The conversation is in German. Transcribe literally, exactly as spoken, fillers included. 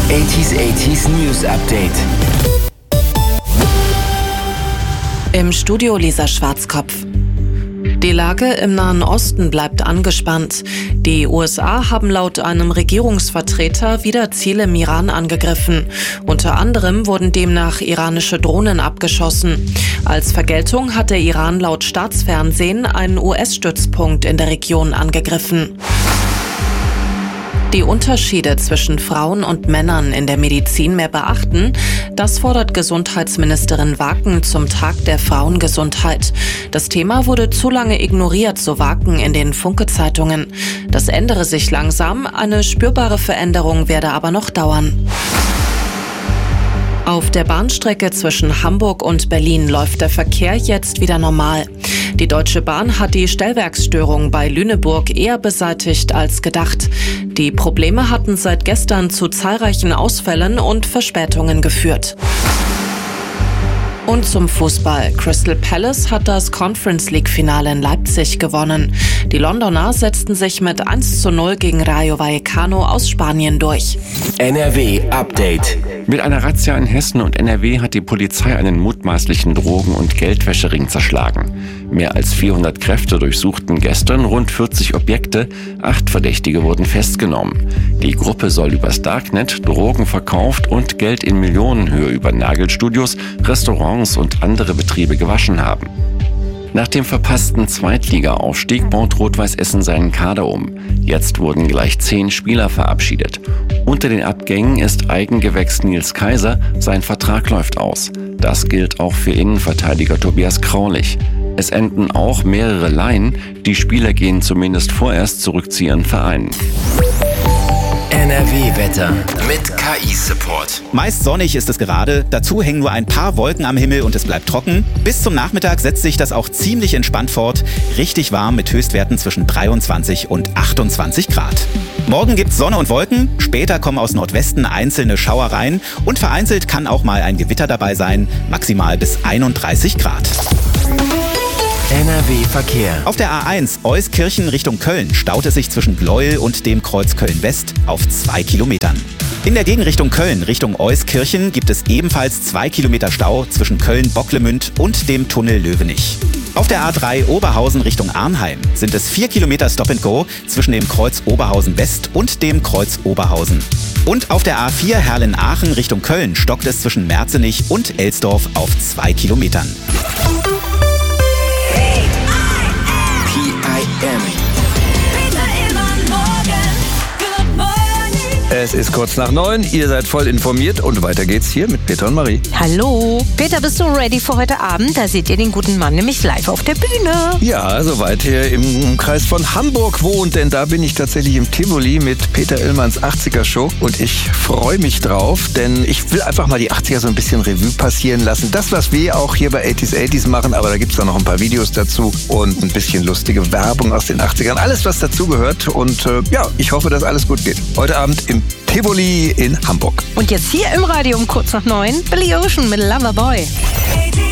achtziger achtziger News Update. Im Studio Lisa Schwarzkopf. Die Lage im Nahen Osten bleibt angespannt. Die U S A haben laut einem Regierungsvertreter wieder Ziele im Iran angegriffen. Unter anderem wurden demnach iranische Drohnen abgeschossen. Als Vergeltung hat der Iran laut Staatsfernsehen einen U S-Stützpunkt in der Region angegriffen. Die Unterschiede zwischen Frauen und Männern in der Medizin mehr beachten, das fordert Gesundheitsministerin Waken zum Tag der Frauengesundheit. Das Thema wurde zu lange ignoriert, so Waken in den Funke-Zeitungen. Das ändere sich langsam, eine spürbare Veränderung werde aber noch dauern. Auf der Bahnstrecke zwischen Hamburg und Berlin läuft der Verkehr jetzt wieder normal. Die Deutsche Bahn hat die Stellwerksstörung bei Lüneburg eher beseitigt als gedacht. Die Probleme hatten seit gestern zu zahlreichen Ausfällen und Verspätungen geführt. Und zum Fußball. Crystal Palace hat das Conference League-Finale in Leipzig gewonnen. Die Londoner setzten sich mit eins zu null gegen Rayo Vallecano aus Spanien durch. N R W Update. Mit einer Razzia in Hessen und N R W hat die Polizei einen mutmaßlichen Drogen- und Geldwäschering zerschlagen. Mehr als vierhundert Kräfte durchsuchten gestern rund vierzig Objekte. Acht Verdächtige wurden festgenommen. Die Gruppe soll übers Darknet Drogen verkauft und Geld in Millionenhöhe über Nagelstudios, Restaurants und andere Betriebe gewaschen haben. Nach dem verpassten Zweitliga-Aufstieg baut Rot-Weiß Essen seinen Kader um. Jetzt wurden gleich zehn Spieler verabschiedet. Unter den Abgängen ist Eigengewächs Nils Kaiser, sein Vertrag läuft aus. Das gilt auch für Innenverteidiger Tobias Kraulich. Es enden auch mehrere Leihen, die Spieler gehen zumindest vorerst zurück zu ihren Vereinen. N R W-Wetter mit K I-Support. Meist sonnig ist es gerade, dazu hängen nur ein paar Wolken am Himmel und es bleibt trocken. Bis zum Nachmittag setzt sich das auch ziemlich entspannt fort. Richtig warm mit Höchstwerten zwischen dreiundzwanzig und achtundzwanzig Grad. Morgen gibt's Sonne und Wolken, später kommen aus Nordwesten einzelne Schauer rein und vereinzelt kann auch mal ein Gewitter dabei sein, maximal bis einunddreißig Grad. N R W-Verkehr. Auf der A eins Euskirchen Richtung Köln staut es sich zwischen Gleuel und dem Kreuz Köln-West auf zwei Kilometern. In der Gegenrichtung Köln Richtung Euskirchen gibt es ebenfalls zwei Kilometer Stau zwischen Köln-Bocklemünd und dem Tunnel Löwenich. Auf der A drei Oberhausen Richtung Arnheim sind es vier Kilometer Stop and Go zwischen dem Kreuz Oberhausen West und dem Kreuz Oberhausen. Und auf der A vier Herrlen-Aachen Richtung Köln stockt es zwischen Merzenich und Elsdorf auf zwei Kilometern. Es ist kurz nach neun, ihr seid voll informiert und weiter geht's hier mit Peter und Marie. Hallo. Peter, bist du ready für heute Abend? Da seht ihr den guten Mann nämlich live auf der Bühne. Ja, soweit er im Kreis von Hamburg wohnt, denn da bin ich tatsächlich im Tivoli mit Peter Illmanns achtziger Show und ich freue mich drauf, denn ich will einfach mal die achtziger so ein bisschen Revue passieren lassen. Das, was wir auch hier bei achtziger achtziger machen, aber da gibt's auch noch ein paar Videos dazu und ein bisschen lustige Werbung aus den achtzigern. Alles, was dazugehört und äh, ja, ich hoffe, dass alles gut geht. Heute Abend im Tivoli in Hamburg. Und jetzt hier im Radio um kurz nach neun, Billy Ocean mit Loverboy.